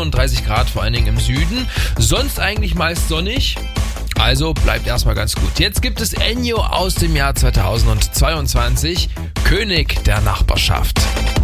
38 Grad, vor allen Dingen im Süden. Sonst eigentlich meist sonnig. Also bleibt erstmal ganz gut. Jetzt gibt es Ennio aus dem Jahr 2022, König der Nachbarschaft.